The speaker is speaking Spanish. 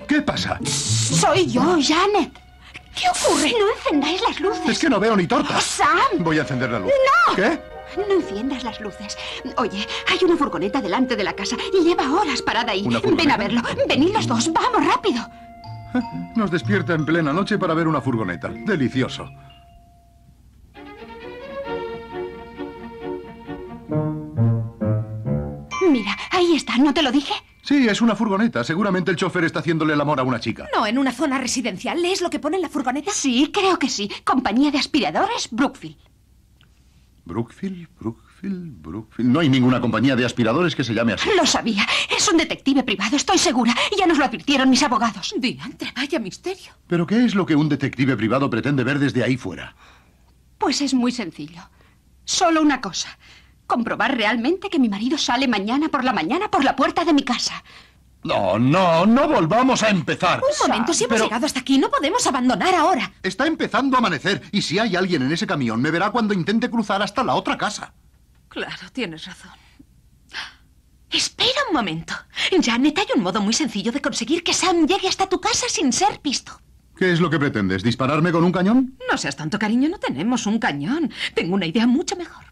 ¿Qué pasa? Soy yo, Janet. ¿Qué ocurre? No encendáis las luces. Es que no veo ni torta. ¡Oh, Sam! Voy a encender la luz. ¡No! ¿Qué? No enciendas las luces. Oye, hay una furgoneta delante de la casa y lleva horas parada ahí. ¿Una furgoneta? Ven a verlo. Venid los dos. Vamos, rápido. Nos despierta en plena noche para ver una furgoneta. Delicioso. Mira, ahí está. ¿No te lo dije? Sí, es una furgoneta. Seguramente el chofer está haciéndole el amor a una chica. No, en una zona residencial. ¿Lees lo que pone en la furgoneta? Sí, creo que sí. Compañía de aspiradores Brookfield. Brookfield. No hay ninguna compañía de aspiradores que se llame así. Lo sabía. Es un detective privado, estoy segura. Ya nos lo advirtieron mis abogados. Diantre, vaya misterio. ¿Pero qué es lo que un detective privado pretende ver desde ahí fuera? Pues es muy sencillo. Solo una cosa. Comprobar realmente que mi marido sale mañana por la puerta de mi casa. No volvamos a empezar. Un momento, si hemos llegado hasta aquí, no podemos abandonar ahora. Está empezando a amanecer y si hay alguien en ese camión me verá cuando intente cruzar hasta la otra casa. Claro, tienes razón. Espera un momento. Janet, hay un modo muy sencillo de conseguir que Sam llegue hasta tu casa sin ser visto. ¿Qué es lo que pretendes? ¿Dispararme con un cañón? No seas tanto, cariño, no tenemos un cañón. Tengo una idea mucho mejor.